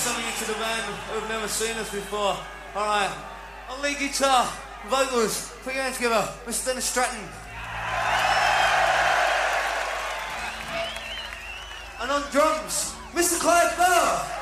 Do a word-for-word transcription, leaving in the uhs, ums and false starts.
something into the band who've never seen us before. Alright, on lead guitar, vocals, put your hands together, Mister Dennis Stratton. And on drums, Mister Clive Bell.